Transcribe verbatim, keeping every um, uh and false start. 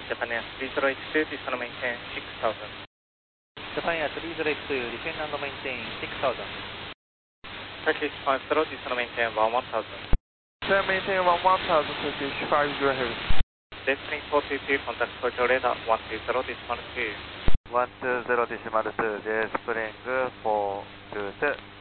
Japan Air three zero eight two, this one maintain six thousand. Japan Air three zero eight two, descend and maintain six thousand. Turkish five zero, this one maintain one one thousand. Descend maintain one one thousand, Turkish five zero heavy. Descending four two two, contact Tokyo radar one two zero, decimal two. one two zero decimal two, J Spring four two two.